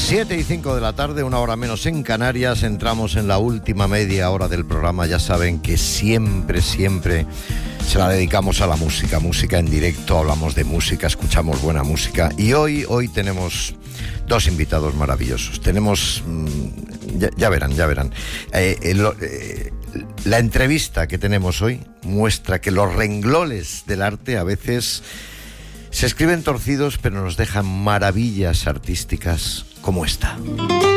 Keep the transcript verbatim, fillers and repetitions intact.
siete y cinco de la tarde, una hora menos en Canarias. Entramos en la última media hora del programa. Ya saben que siempre, siempre se la dedicamos a la música, música en directo, hablamos de música, escuchamos buena música. Y hoy, hoy tenemos dos invitados maravillosos. Tenemos, ya, ya verán, ya verán. Eh, el, eh, la entrevista que tenemos hoy muestra que los renglones del arte a veces se escriben torcidos, pero nos dejan maravillas artísticas como esta.